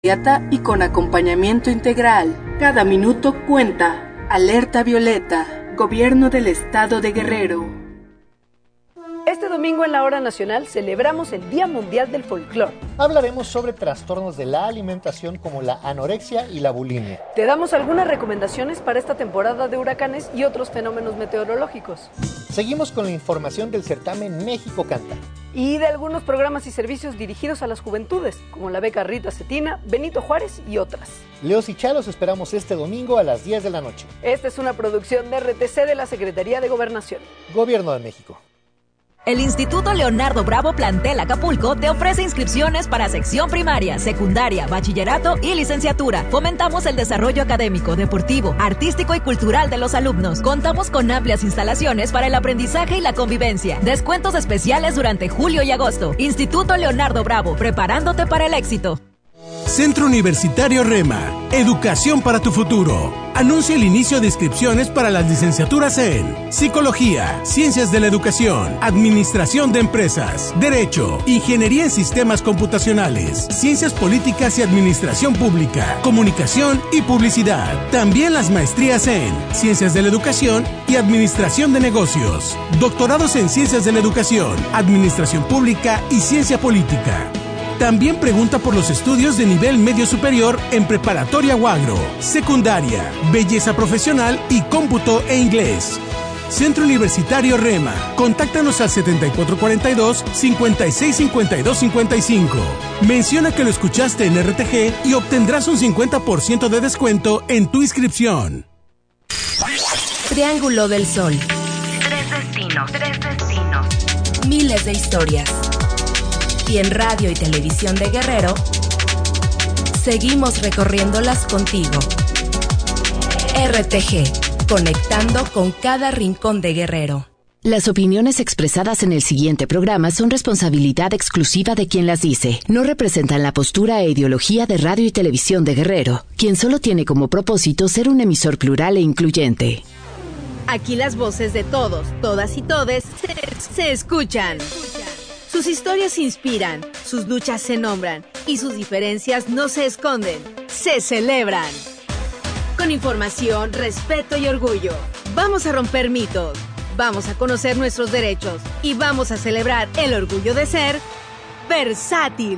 inmediata y con acompañamiento integral. Cada minuto cuenta. Alerta Violeta, Gobierno del Estado de Guerrero. Este domingo en la Hora Nacional celebramos el Día Mundial del Folclor. Hablaremos sobre trastornos de la alimentación como la anorexia y la bulimia. Te damos algunas recomendaciones para esta temporada de huracanes y otros fenómenos meteorológicos. Seguimos con la información del certamen México Canta. Y de algunos programas y servicios dirigidos a las juventudes, como la beca Rita Cetina, Benito Juárez y otras. Leos y Chalos esperamos este domingo a las 10 de la noche. Esta es una producción de RTC de la Secretaría de Gobernación. Gobierno de México. El Instituto Leonardo Bravo Plantel Acapulco te ofrece inscripciones para sección primaria, secundaria, bachillerato y licenciatura. Fomentamos el desarrollo académico, deportivo, artístico y cultural de los alumnos. Contamos con amplias instalaciones para el aprendizaje y la convivencia. Descuentos especiales durante julio y agosto. Instituto Leonardo Bravo, preparándote para el éxito. Centro Universitario Rema, educación para tu futuro. Anuncia el inicio de inscripciones para las licenciaturas en Psicología, Ciencias de la Educación, Administración de Empresas, Derecho, Ingeniería en Sistemas Computacionales, Ciencias Políticas y Administración Pública, Comunicación y Publicidad. También las maestrías en Ciencias de la Educación y Administración de Negocios. Doctorados en Ciencias de la Educación, Administración Pública y Ciencia Política. También pregunta por los estudios de nivel medio superior en preparatoria o agro, secundaria, belleza profesional y cómputo e inglés. Centro Universitario Rema. Contáctanos al 7442-565255. Menciona que lo escuchaste en RTG y obtendrás un 50% de descuento en tu inscripción. Triángulo del Sol. Tres destinos. Miles de historias. Y en radio y televisión de Guerrero, seguimos recorriéndolas contigo. RTG, conectando con cada rincón de Guerrero. Las opiniones expresadas en el siguiente programa son responsabilidad exclusiva de quien las dice. No representan la postura e ideología de Radio y Televisión de Guerrero, quien solo tiene como propósito ser un emisor plural e incluyente. Aquí las voces de todos, todas y todes se escuchan. Sus historias inspiran, sus luchas se nombran y sus diferencias no se esconden, se celebran. Con información, respeto y orgullo, vamos a romper mitos, vamos a conocer nuestros derechos y vamos a celebrar el orgullo de ser versátil.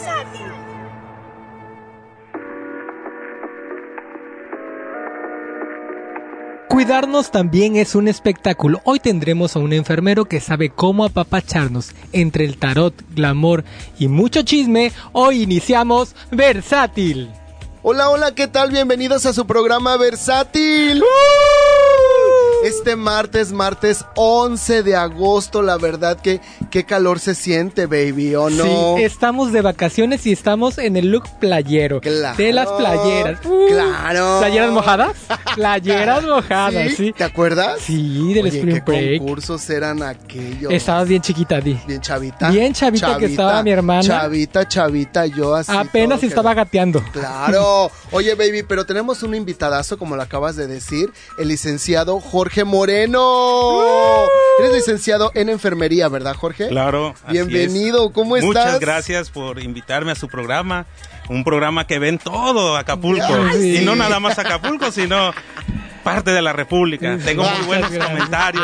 Cuidarnos también es un espectáculo. Hoy tendremos a un enfermero que sabe cómo apapacharnos. Entre el tarot, glamour y mucho chisme, hoy iniciamos Versátil. Hola, ¿qué tal? Bienvenidos a su programa Versátil. Este martes 11 de agosto, la verdad que qué calor se siente, baby, ¿o no? Sí, estamos de vacaciones y estamos en el look playero. Claro. De las playeras. Claro. ¿Playeras mojadas? Playeras mojadas, ¿sí? ¿Te acuerdas? Sí, del Spring Break. ¿Qué concursos eran aquellos? Estabas bien chiquita, Di. Bien chavita. Bien chavita que estaba mi hermana. Chavita, yo así. Apenas estaba gateando. Claro. Oye, baby, pero tenemos un invitadazo, como lo acabas de decir, el licenciado Jorge Moreno. Eres licenciado en enfermería, ¿verdad, Jorge? Claro. Bienvenido, ¿cómo estás? Muchas gracias por invitarme a su programa. Un programa que ven todo Acapulco. Ay, y no nada más Acapulco, sino parte de la República. Tengo muy buenos comentarios.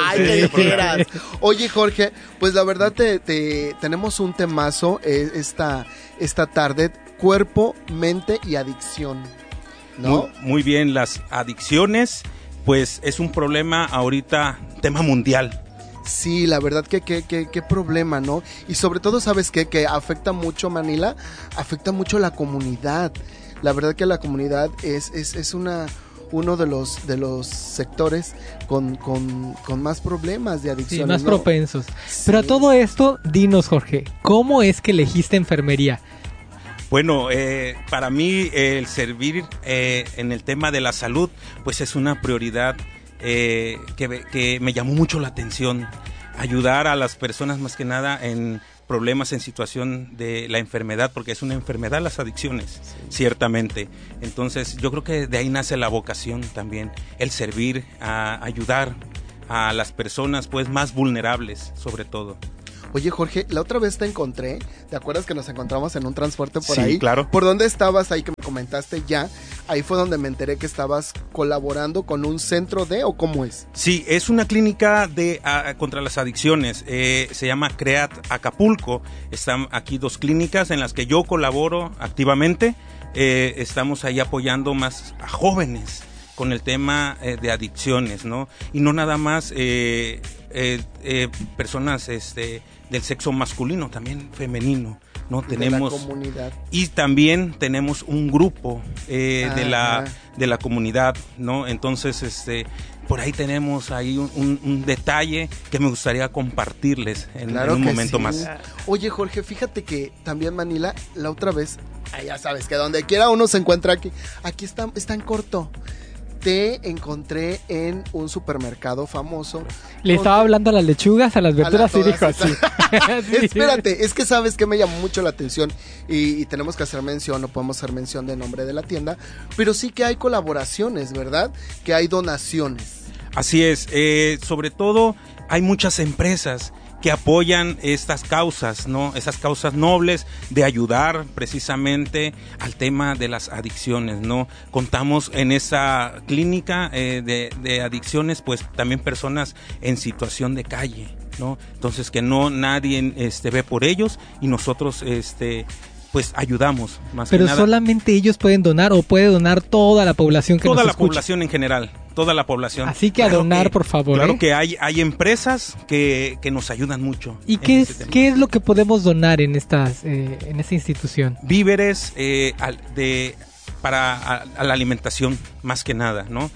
Oye, Jorge, pues la verdad tenemos un temazo esta tarde: cuerpo, mente y adicción, ¿no? Muy bien, las adicciones, pues es un problema ahorita, tema mundial. Sí, la verdad que qué problema, ¿no? Y sobre todo, ¿sabes qué? Que afecta mucho, Manila, afecta mucho la comunidad. La verdad que la comunidad es uno de los sectores con más problemas de adicción. Sí, más propensos. Sí. Pero a todo esto, dinos, Jorge, ¿cómo es que elegiste enfermería? Bueno, para mí el servir en el tema de la salud, pues es una prioridad que me llamó mucho la atención. Ayudar a las personas más que nada en problemas, en situación de la enfermedad, porque es una enfermedad las adicciones, ciertamente. Entonces yo creo que de ahí nace la vocación también, el servir, a ayudar a las personas pues más vulnerables sobre todo. Oye, Jorge, la otra vez te encontré, ¿te acuerdas que nos encontramos en un transporte por ahí? Sí, claro. ¿Por dónde estabas ahí que me comentaste ya? Ahí fue donde me enteré que estabas colaborando con un centro de, ¿o cómo es? Sí, es una clínica contra las adicciones, se llama CREAT Acapulco. Están aquí 2 clínicas en las que yo colaboro activamente. Estamos ahí apoyando más a jóvenes con el tema de adicciones, ¿no? Y no nada más personas del sexo masculino, también femenino, ¿no? Tenemos de la comunidad. Y también tenemos un grupo de la comunidad, ¿no? Entonces, por ahí tenemos ahí un detalle que me gustaría compartirles en un momento más. Oye, Jorge, fíjate que también Manila, la otra vez, ya sabes que donde quiera uno se encuentra aquí está en corto. Te encontré en un supermercado famoso. Le estaba hablando a las lechugas, a las verduras y dijo así. Sí. Espérate, es que sabes que me llamó mucho la atención y tenemos que hacer mención, no podemos hacer mención de nombre de la tienda, pero sí que hay colaboraciones, ¿verdad? Que hay donaciones. Así es, sobre todo hay muchas empresas que apoyan estas causas, ¿no? Esas causas nobles de ayudar precisamente al tema de las adicciones, ¿no? Contamos en esa clínica de adicciones, pues también personas en situación de calle, ¿no? Entonces que no nadie ve por ellos y nosotros pues ayudamos más Pero que nada. solamente ellos pueden donar o puede donar toda la población que nos escucha. Toda la población en general, toda la población. Así que a donar, por favor. Claro que hay empresas que nos ayudan mucho. ¿Y qué es lo que podemos donar en esta institución? Víveres para la alimentación, más que nada, ¿no?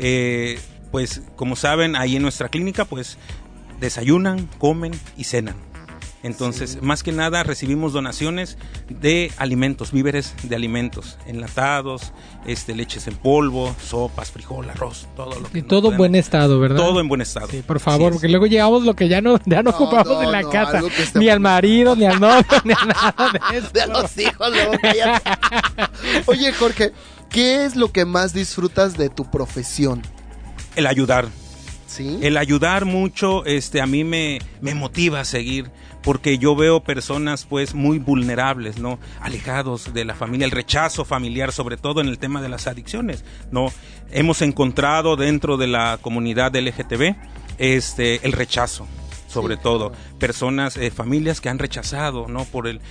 Pues como saben, ahí en nuestra clínica, pues desayunan, comen y cenan. Entonces, más que nada recibimos donaciones de alimentos, víveres de alimentos, enlatados, leches en polvo, sopas, frijol, arroz, todo lo que. Y todo en buen estado, ¿verdad? Todo en buen estado. Sí, por favor, porque luego llevamos lo que ya no ocupamos en la casa, ni al marido, ni al novio, ni a nada de eso. De a los hijos, luego cállate. Oye, Jorge, ¿qué es lo que más disfrutas de tu profesión? El ayudar. ¿Sí? El ayudar mucho, a mí me motiva a seguir, porque yo veo personas pues muy vulnerables, ¿no? Alejados de la familia, el rechazo familiar, sobre todo en el tema de las adicciones, ¿no? Hemos encontrado dentro de la comunidad LGTB el rechazo, sobre todo, personas, familias que han rechazado, ¿no? Por el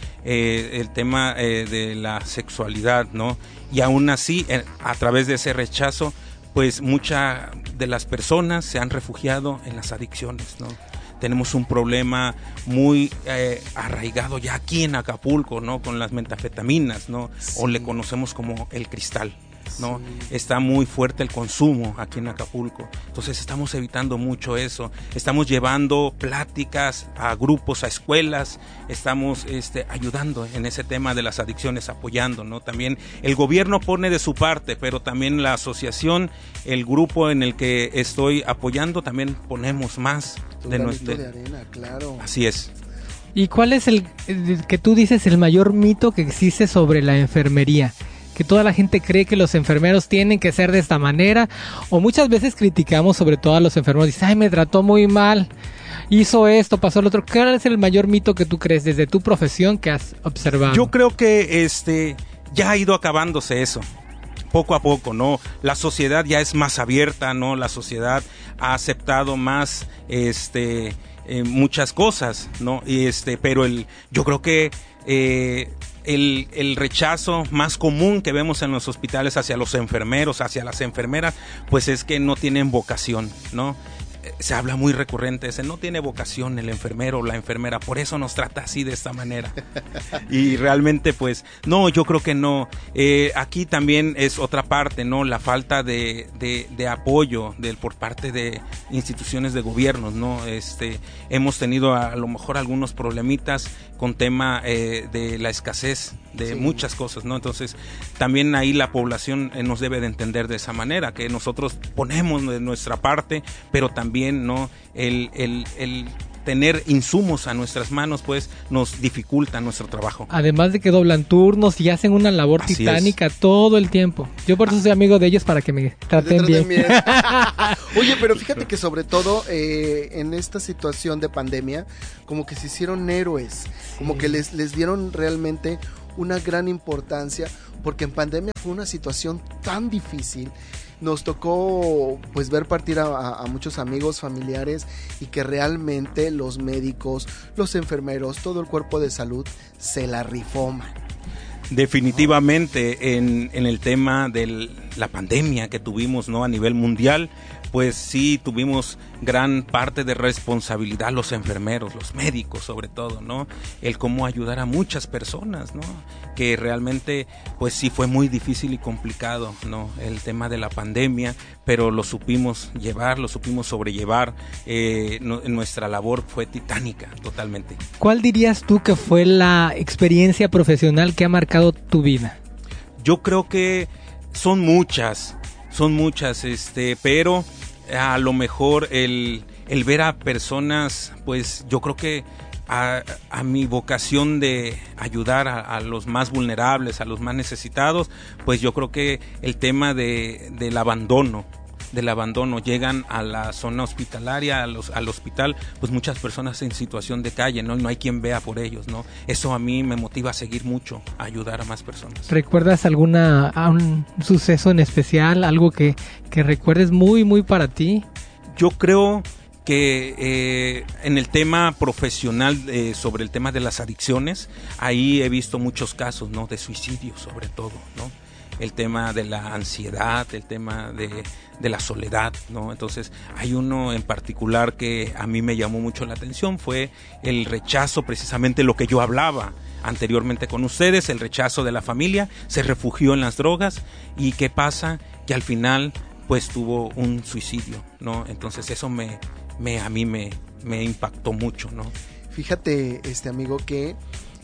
tema de la sexualidad, ¿no? Y aún así, a través de ese rechazo, pues muchas de las personas se han refugiado en las adicciones, ¿no? Tenemos un problema muy arraigado ya aquí en Acapulco, ¿no? Con las metanfetaminas, ¿no? Sí. O le conocemos como el cristal, ¿no? Sí. Está muy fuerte el consumo aquí en Acapulco. Entonces estamos evitando mucho eso. Estamos llevando pláticas a grupos, a escuelas. Estamos ayudando en ese tema de las adicciones, apoyando, ¿no? También el gobierno pone de su parte, pero también la asociación, el grupo en el que estoy apoyando, también ponemos más de nuestro de arena, claro. Así es. ¿Y cuál es el que tú dices el mayor mito que existe sobre la enfermería? Que toda la gente cree que los enfermeros tienen que ser de esta manera, o muchas veces criticamos sobre todo a los enfermeros, dicen, ay, me trató muy mal, hizo esto, pasó lo otro. ¿Cuál es el mayor mito que tú crees desde tu profesión que has observado? Yo creo que ya ha ido acabándose eso. Poco a poco, ¿no? La sociedad ya es más abierta, ¿no? La sociedad ha aceptado más muchas cosas, ¿no? Pero yo creo que el rechazo más común que vemos en los hospitales hacia los enfermeros, hacia las enfermeras, pues es que no tienen vocación, ¿no? Se habla muy recurrente, no tiene vocación el enfermero o la enfermera, por eso nos trata así de esta manera. Y realmente pues, no, yo creo que no. Aquí también es otra parte, ¿no? La falta de apoyo por parte de instituciones de gobiernos, ¿no? Hemos tenido a lo mejor algunos problemitas con tema de la escasez de muchas cosas, ¿no? Entonces, también ahí la población nos debe de entender de esa manera, que nosotros ponemos de nuestra parte, pero también, ¿no? El tener insumos a nuestras manos, pues nos dificulta nuestro trabajo. Además de que doblan turnos y hacen una labor Así titánica todo el tiempo. Yo por eso soy amigo de ellos, para que me traten bien. Oye, pero fíjate que sobre todo en esta situación de pandemia, como que se hicieron héroes, como que les dieron realmente una gran importancia, porque en pandemia fue una situación tan difícil. Nos tocó pues ver partir a muchos amigos, familiares, y que realmente los médicos, los enfermeros, todo el cuerpo de salud se la rifó, man. Definitivamente en el tema de la pandemia que tuvimos, ¿no?, a nivel mundial, pues sí tuvimos gran parte de responsabilidad los enfermeros, los médicos sobre todo, ¿no? El cómo ayudar a muchas personas, ¿no? Que realmente pues sí fue muy difícil y complicado, ¿no?, el tema de la pandemia, pero lo supimos llevar, lo supimos sobrellevar. Nuestra labor fue titánica totalmente. ¿Cuál dirías tú que fue la experiencia profesional que ha marcado tu vida? Yo creo que son muchas, pero a lo mejor el ver a personas, pues yo creo que a mi vocación de ayudar a los más vulnerables, a los más necesitados, pues yo creo que el tema del abandono, llegan a la zona hospitalaria, al hospital, pues muchas personas en situación de calle, ¿no? No hay quien vea por ellos, ¿no? Eso a mí me motiva a seguir mucho, a ayudar a más personas. ¿Recuerdas un suceso en especial, algo que recuerdes muy, muy para ti? Yo creo que en el tema profesional, sobre el tema de las adicciones, ahí he visto muchos casos, ¿no?, de suicidio sobre todo, ¿no? El tema de la ansiedad, el tema de la soledad, ¿no? Entonces hay uno en particular que a mí me llamó mucho la atención, fue el rechazo, precisamente lo que yo hablaba anteriormente con ustedes, el rechazo de la familia, se refugió en las drogas, y ¿qué pasa? Que al final pues tuvo un suicidio, ¿no? Entonces eso a mí me impactó mucho, ¿no? Fíjate, amigo, que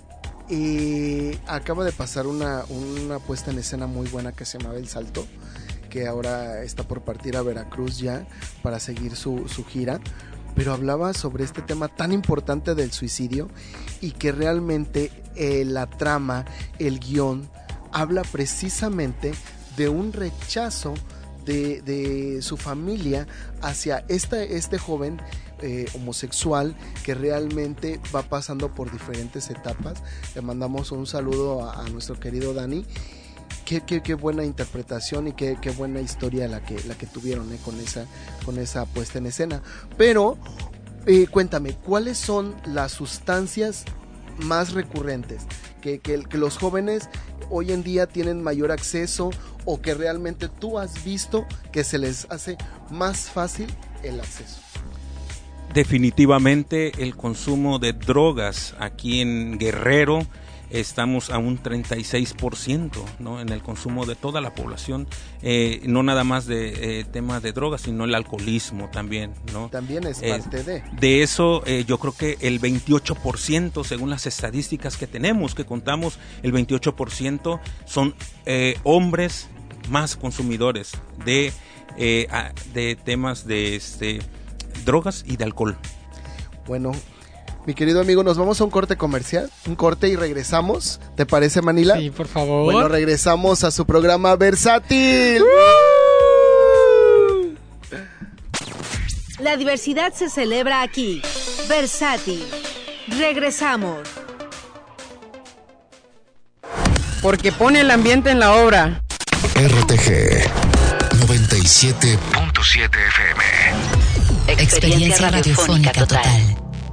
acaba de pasar una puesta en escena muy buena que se llamaba El Salto, que ahora está por partir a Veracruz ya para seguir su gira, pero hablaba sobre este tema tan importante del suicidio, y que realmente la trama, el guión, habla precisamente de un rechazo de su familia hacia este joven homosexual, que realmente va pasando por diferentes etapas. Le mandamos un saludo a nuestro querido Dani. Qué buena interpretación y qué buena historia la que tuvieron con esa puesta en escena. Pero cuéntame, ¿cuáles son las sustancias más recurrentes que los jóvenes hoy en día tienen mayor acceso, o que realmente tú has visto que se les hace más fácil el acceso? Definitivamente el consumo de drogas aquí en Guerrero, estamos a un 36%, ¿no?, en el consumo de toda la población, no nada más de tema de drogas, sino el alcoholismo también, ¿no? También es parte de eso. Yo creo que el 28%, según las estadísticas que tenemos, que contamos, el 28% son hombres más consumidores de temas de drogas y de alcohol. Bueno, mi querido amigo, nos vamos a un corte comercial, y regresamos. ¿Te parece, Manila? Sí, por favor. Bueno, regresamos a su programa Versátil. La diversidad se celebra aquí. Versátil. Regresamos. Porque pone el ambiente en la obra. RTG 97.7 FM. Experiencia radiofónica total.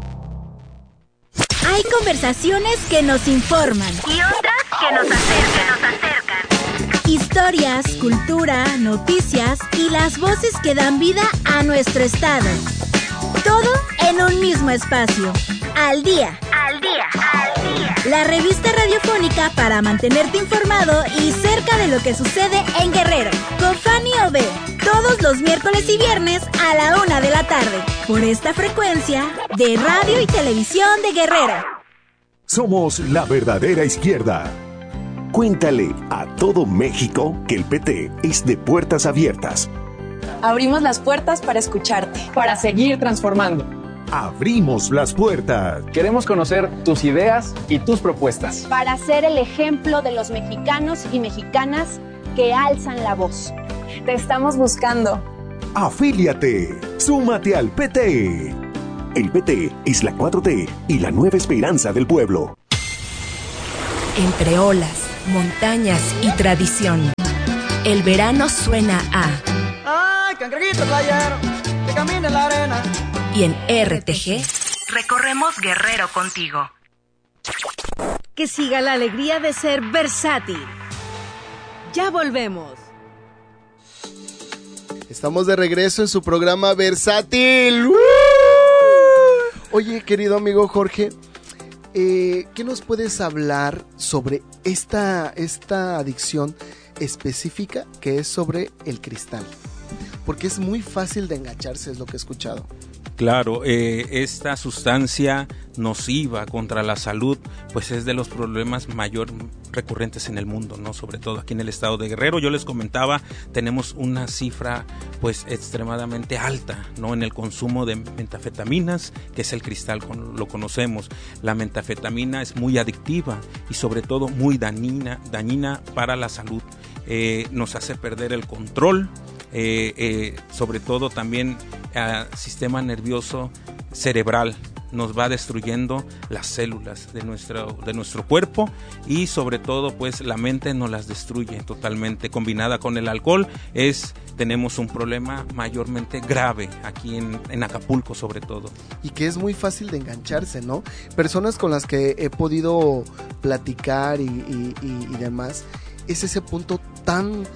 Hay conversaciones que nos informan. Y otras que nos acercan. Historias, cultura, noticias y las voces que dan vida a nuestro estado. Todo en un mismo espacio. Al día. La revista radiofónica para mantenerte informado y cerca de lo que sucede en Guerrero. Con Fanny OB. Todos los miércoles y viernes a la 1 de la tarde. Por esta frecuencia de Radio y Televisión de Guerrero. Somos la verdadera izquierda. Cuéntale a todo México que el PT es de puertas abiertas. Abrimos las puertas para escucharte. Para seguir transformando. abrimos las puertas. Queremos conocer tus ideas y tus propuestas. Para ser el ejemplo de los mexicanos y mexicanas que alzan la voz. Te estamos buscando. Afíliate, súmate al PT. El PT es la 4T y la nueva esperanza del pueblo. Entre olas, montañas y tradición, el verano suena a... ¡Ay, cangrejito playero, que camina en la arena! Y en RTG, recorremos Guerrero contigo. Que siga la alegría de ser versátil. Ya volvemos. Estamos de regreso en su programa Versátil. Oye, querido amigo Jorge, ¿qué nos puedes hablar sobre esta adicción específica que es sobre el cristal? Porque es muy fácil de engancharse, es lo que he escuchado. Claro, esta sustancia nociva contra la salud, pues es de los problemas mayor recurrentes en el mundo, ¿no? Sobre todo aquí en el estado de Guerrero. Yo les comentaba, tenemos una cifra pues extremadamente alta, ¿no? En el consumo de metanfetaminas, que es el cristal, lo conocemos. La metanfetamina es muy adictiva y sobre todo muy dañina para la salud. Nos hace perder el control. Sobre todo también sistema nervioso cerebral, nos va destruyendo las células de nuestro cuerpo y sobre todo pues la mente nos las destruye totalmente. Combinada con el alcohol tenemos un problema mayormente grave aquí en Acapulco sobre todo. Y que es muy fácil de engancharse, ¿no? Personas con las que he podido platicar y demás, es ese punto tan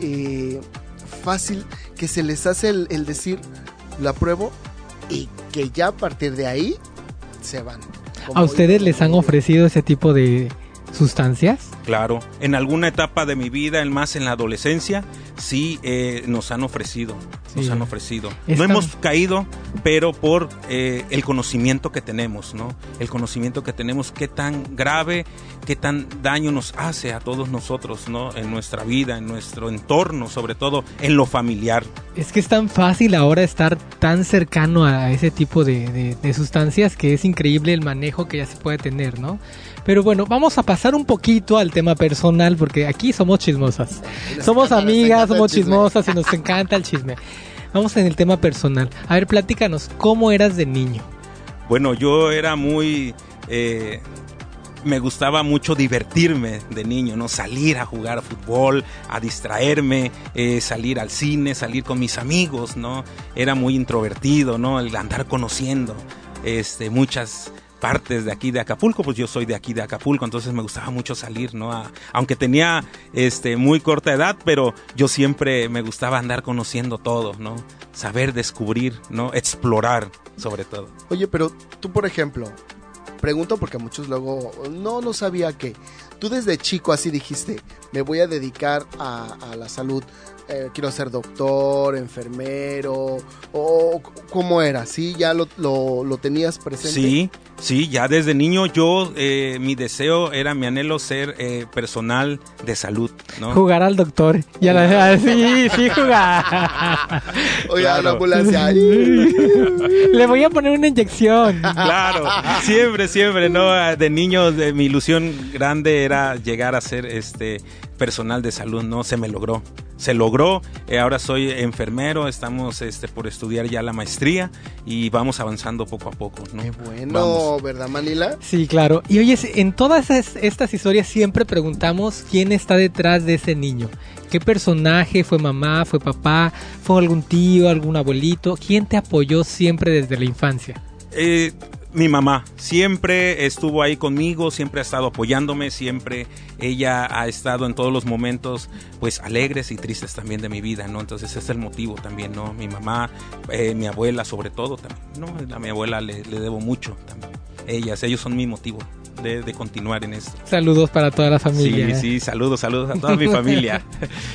fácil que se les hace el decir, la pruebo, y que ya a partir de ahí se van. ¿A ustedes les han ofrecido ese tipo de sustancias? Claro, en alguna etapa de mi vida, más en la adolescencia, sí nos han ofrecido. No hemos caído, pero por el conocimiento que tenemos, ¿no? El conocimiento que tenemos, qué tan grave, qué tan daño nos hace a todos nosotros, ¿no? En nuestra vida, en nuestro entorno, sobre todo en lo familiar. Es que es tan fácil ahora estar tan cercano a ese tipo de sustancias que es increíble el manejo que ya se puede tener, ¿no? Pero bueno, vamos a pasar un poquito al tema personal porque aquí somos chismosas. Somos amigas, somos chismosas y nos encanta el chisme. Vamos en el tema personal. A ver, platícanos, ¿cómo eras de niño? Bueno, yo era muy... me gustaba mucho divertirme de niño, ¿no? Salir a jugar a fútbol, a distraerme, salir al cine, salir con mis amigos, ¿no? Era muy introvertido, ¿no? El andar conociendo muchas partes de aquí de Acapulco, pues yo soy de aquí de Acapulco, entonces me gustaba mucho salir, ¿no? Aunque tenía muy corta edad, pero yo siempre me gustaba andar conociendo todo, ¿no? Saber descubrir, ¿no? Explorar, sobre todo. Oye, pero tú, por ejemplo, pregunto porque muchos luego no lo sabía que tú desde chico así dijiste, me voy a dedicar a la salud, quiero ser doctor, enfermero, o ¿cómo era? ¿Sí? ¿Ya lo tenías presente? Sí, ya desde niño yo, mi deseo era, mi anhelo ser personal de salud, ¿no? Jugar al doctor. Sí, jugar. Oye, claro. La ambulancia. Le voy a poner una inyección. Claro, siempre, ¿no? De niño, mi ilusión grande era llegar a ser personal de salud, ¿no? Se logró, ahora soy enfermero, estamos por estudiar ya la maestría y vamos avanzando poco a poco, ¿no? Qué bueno, ¿verdad, Manila? Sí, claro. Y oye, en todas estas historias siempre preguntamos quién está detrás de ese niño. ¿Qué personaje? ¿Fue mamá? ¿Fue papá? ¿Fue algún tío? ¿Algún abuelito? ¿Quién te apoyó siempre desde la infancia? Mi mamá siempre estuvo ahí conmigo, siempre ha estado apoyándome, siempre ella ha estado en todos los momentos pues alegres y tristes también de mi vida, ¿no? Entonces ese es el motivo también, ¿no? Mi mamá, mi abuela sobre todo también, ¿no? A mi abuela le debo mucho también. Ellos son mi motivo de continuar en esto. Saludos para toda la familia. Sí, saludos a toda mi familia.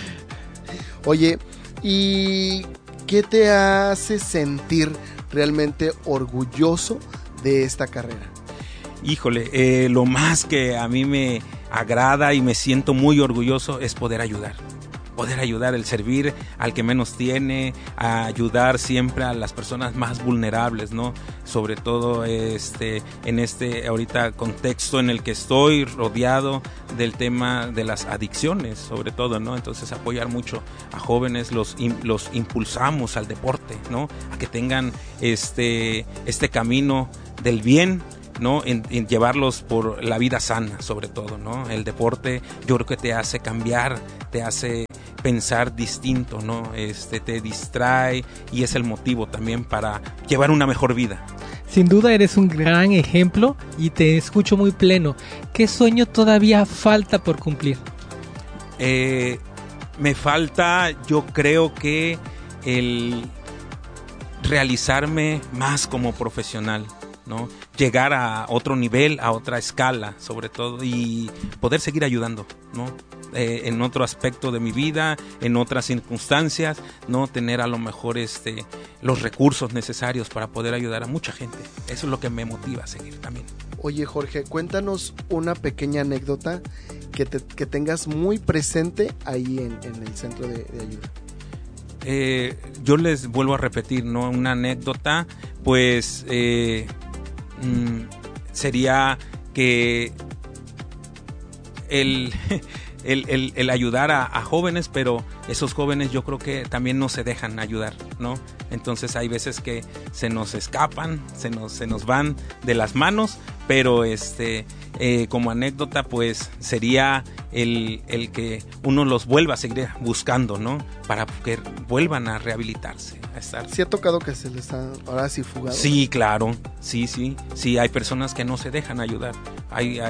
Oye, ¿y qué te hace sentir realmente orgulloso de esta carrera? Híjole, lo más que a mí me agrada y me siento muy orgulloso es poder ayudar. poder ayudar, el servir al que menos tiene, a ayudar siempre a las personas más vulnerables, ¿no? Sobre todo en este ahorita contexto en el que estoy rodeado del tema de las adicciones, sobre todo, ¿no? Entonces apoyar mucho a jóvenes, los impulsamos al deporte, ¿no? A que tengan este camino del bien, ¿no? En llevarlos por la vida sana, sobre todo, ¿no? El deporte yo creo que te hace cambiar, te hace pensar distinto, ¿no? Te distrae y es el motivo también para llevar una mejor vida. Sin duda eres un gran ejemplo y te escucho muy pleno. ¿Qué sueño todavía falta por cumplir? Me falta, yo creo que el realizarme más como profesional, ¿no? Llegar a otro nivel, a otra escala, sobre todo, y poder seguir ayudando, ¿no? En otro aspecto de mi vida, en otras circunstancias, no tener a lo mejor los recursos necesarios para poder ayudar a mucha gente. Eso es lo que me motiva a seguir también. Oye, Jorge, cuéntanos una pequeña anécdota que tengas muy presente ahí en el centro de ayuda. Yo les vuelvo a repetir, ¿no? Una anécdota, pues sería que el ayudar a jóvenes, pero esos jóvenes yo creo que también no se dejan ayudar, ¿no? Entonces hay veces que se nos escapan, se nos van de las manos, pero como anécdota pues sería el que uno los vuelva a seguir buscando, ¿no? Para que vuelvan a rehabilitarse, a estar. ¿Sí ha tocado que se les ha ahora sí fugado? Sí, claro, sí, hay personas que no se dejan ayudar, hay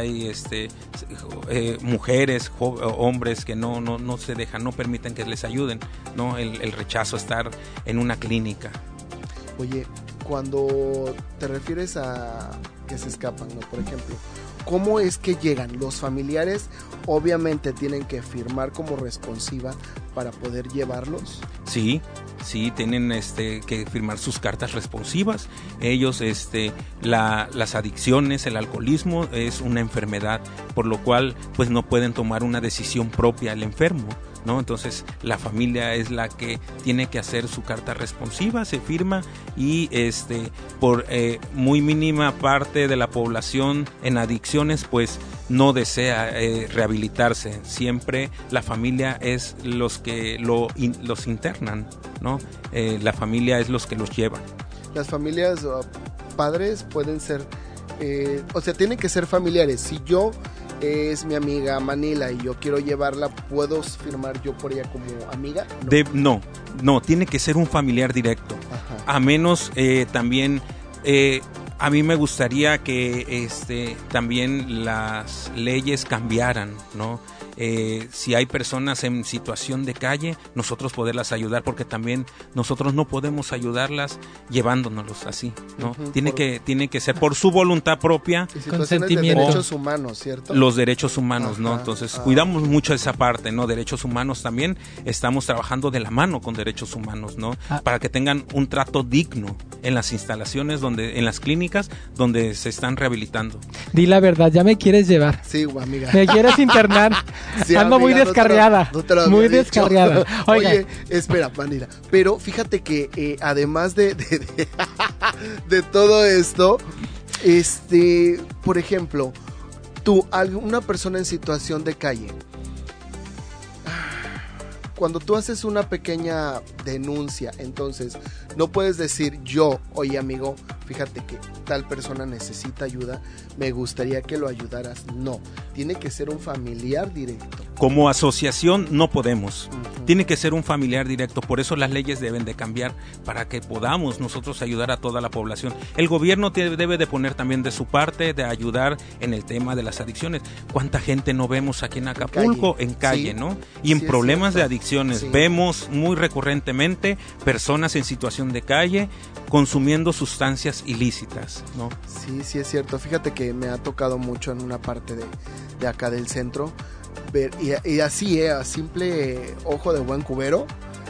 mujeres, hombres que no se dejan, no permiten que les ayuden, ¿no? El rechazo a estar en una clínica. Oye, cuando te refieres a que se escapan, ¿no? Por ejemplo, ¿cómo es que llegan? Los familiares obviamente tienen que firmar como responsiva para poder llevarlos. Sí, tienen que firmar sus cartas responsivas. Ellos, las adicciones, el alcoholismo es una enfermedad, por lo cual pues no pueden tomar una decisión propia el enfermo, ¿no? Entonces la familia es la que tiene que hacer su carta responsiva, se firma y por muy mínima parte de la población en adicciones pues no desea rehabilitarse. Siempre la familia es los que los internan, ¿no? La familia es los que los llevan. Las familias padres pueden ser, tienen que ser familiares. Si yo es mi amiga Manila y yo quiero llevarla, ¿puedo firmar yo por ella como amiga? No, tiene que ser un familiar directo. Ajá. A menos también a mí me gustaría que también las leyes cambiaran, ¿no? Si hay personas en situación de calle, nosotros poderlas ayudar, porque también nosotros no podemos ayudarlas llevándonos así, ¿no? Uh-huh, tiene que ser por su voluntad propia. Consentimiento. De derechos humanos, ¿cierto? Los derechos humanos, ajá, ¿no? Entonces cuidamos mucho esa parte, ¿no? Derechos humanos también, estamos trabajando de la mano con derechos humanos, ¿no? Para que tengan un trato digno en las instalaciones, en las clínicas donde se están rehabilitando. Di la verdad, ya me quieres llevar. Sí, amiga. Me quieres internar. Sí, ando amiga, muy descarriada. Muy descarriada. Oye, espera, Manila. Pero fíjate que además de todo esto, por ejemplo, una persona en situación de calle, cuando tú haces una pequeña denuncia, entonces no puedes decir oye amigo, fíjate que tal persona necesita ayuda, me gustaría que lo ayudaras. No, tiene que ser un familiar directo. Como asociación no podemos, tiene que ser un familiar directo, por eso las leyes deben de cambiar para que podamos nosotros ayudar a toda la población. El gobierno debe de poner también de su parte, de ayudar en el tema de las adicciones. ¿Cuánta gente no vemos aquí en Acapulco? En calle, sí, ¿no? Y en problemas de adicciones, sí, vemos muy recurrentemente personas en situación de calle consumiendo sustancias ilícitas, ¿no? Sí, es cierto. Fíjate que me ha tocado mucho en una parte de acá del centro ver, y así, a simple ojo de buen cubero,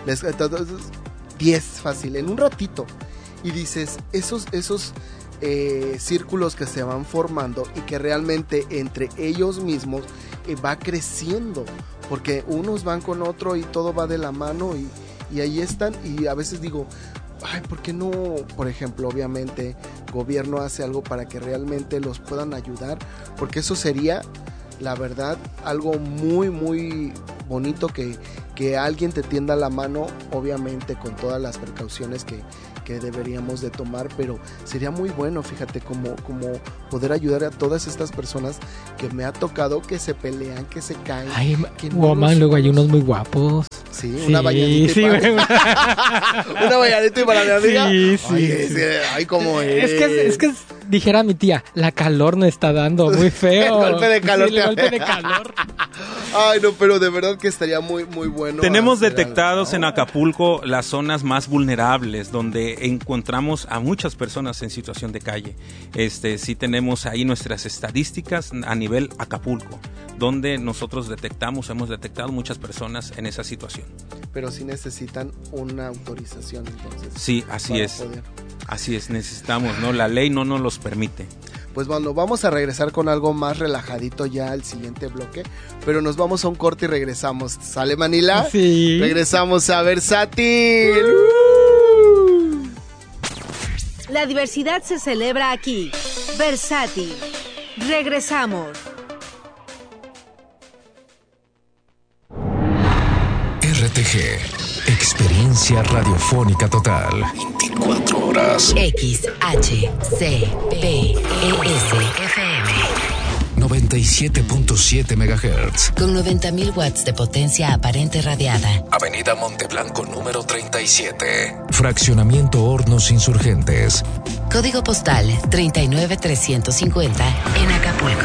10 fácil, en un ratito. Y dices, esos círculos que se van formando y que realmente entre ellos mismos va creciendo porque unos van con otro y todo va de la mano y ahí están, y a veces digo, ay, ¿por qué no, por ejemplo, obviamente, gobierno hace algo para que realmente los puedan ayudar? Porque eso sería, la verdad, algo muy, muy bonito que alguien te tienda la mano, obviamente con todas las precauciones que deberíamos de tomar, pero sería muy bueno, fíjate, como poder ayudar a todas estas personas que me ha tocado que se pelean, que se caen. Ay, que luego hay unos muy guapos. Sí, una bañadita. Sí, una bañadita y para mi amiga. Sí. Ay, cómo es. Es que dijera mi tía, la calor no está dando muy feo. El golpe de calor. Sí, el golpe de calor. Ay, no, pero de verdad que estaría muy, muy bueno. Tenemos detectados en Acapulco las zonas más vulnerables, donde encontramos a muchas personas en situación de calle. Sí tenemos ahí nuestras estadísticas a nivel Acapulco, donde nosotros hemos detectado muchas personas en esa situación. Pero sí necesitan una autorización, entonces. Sí, así es. Así es, necesitamos, ¿no? La ley no nos los permite. Pues bueno, vamos a regresar con algo más relajadito ya al siguiente bloque, pero nos vamos a un corte y regresamos. ¿Sale, Manila? Sí. Regresamos a Versátil. La diversidad se celebra aquí. Versátil. Regresamos. RTG, experiencia radiofónica total. 24 horas. XHCPES FM 97.7 MHz. con 90.000 watts de potencia aparente radiada. Avenida Monteblanco número 37. Fraccionamiento Hornos Insurgentes. Código postal 39350 en Acapulco.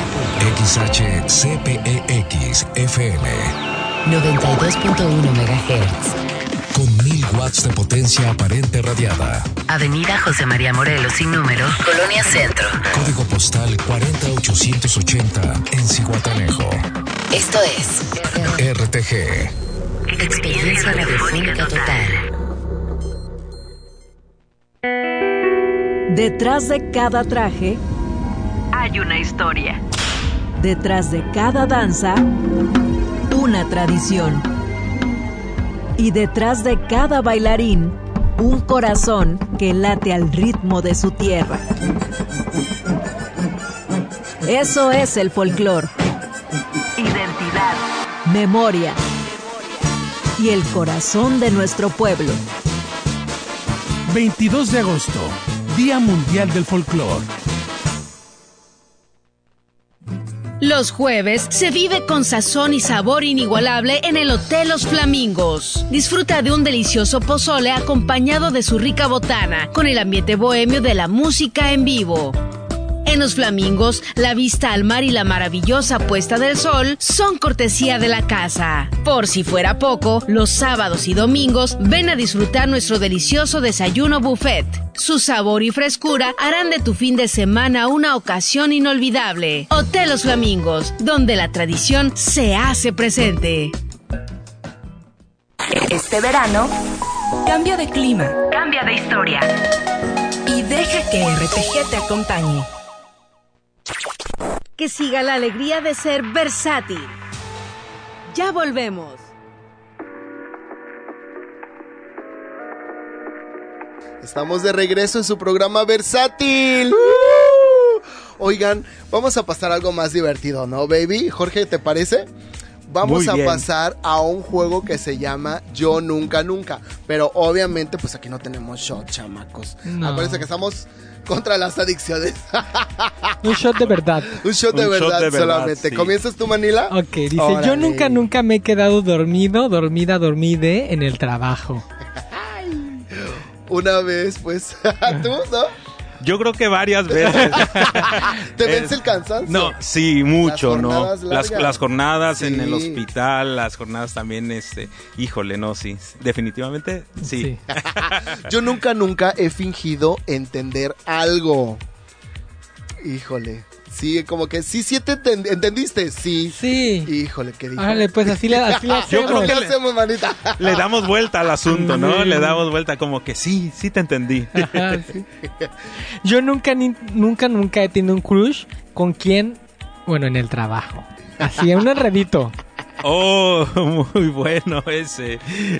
XHCPEX FM 92.1 MHz. con 1000 watts de potencia aparente radiada. Avenida José María Morelos sin número, Colonia Centro. Código postal 40880 en Zihuatanejo. Esto es RTG. Experiencia Radiofónica Total. Detrás de cada traje Hay una historia. detrás de cada danza, una tradición. Y detrás de cada bailarín, un corazón que late al ritmo de su tierra. Eso es el folclore. Identidad. Memoria. Y el corazón de nuestro pueblo. 22 de agosto, Día Mundial del Folclor. Los jueves se vive con sazón y sabor inigualable en el Hotel Los Flamingos. Disfruta de un delicioso pozole acompañado de su rica botana, con el ambiente bohemio de la música en vivo. En Los Flamingos, la vista al mar y la maravillosa puesta del sol son cortesía de la casa. Por si fuera poco, los sábados y domingos ven a disfrutar nuestro delicioso desayuno buffet. Su sabor y frescura harán de tu fin de semana una ocasión inolvidable. Hotel Los Flamingos, donde la tradición se hace presente. Este verano, cambia de clima. Cambia de historia. Y deja que RTG te acompañe. Que siga la alegría de ser versátil. Ya volvemos. Estamos de regreso en su programa Versátil. Oigan, vamos a pasar algo más divertido, ¿no, baby? Jorge, ¿te parece? Vamos a pasar a un juego que se llama Yo Nunca Nunca. Pero obviamente, pues aquí no tenemos shot, chamacos. No. Acuérdense que estamos contra las adicciones. Un shot de verdad. Un shot de verdad solamente. Sí. ¿Comienzas tú, Manila? Ok, dice, Órale. yo nunca me he quedado dormide en el trabajo. Una vez, pues. ¿Tú, no? Yo creo que varias veces. ¿Te vence el cansancio? No, sí, mucho, Las ¿no? jornadas largas. Las jornadas Sí. en el hospital, las jornadas también, híjole, no, sí. Definitivamente, sí. Yo nunca he fingido entender algo. Híjole. Sí, como que sí te entendiste. Sí. Sí. Híjole, qué dije. Órale, pues así le hacemos. Yo creo que ¿Qué hacemos, manita? Le damos vuelta al asunto, ¿no? Le damos vuelta como que sí te entendí. Sí. Yo nunca he tenido un crush con quien, bueno, en el trabajo. Así, un enredito. Oh, muy bueno ese.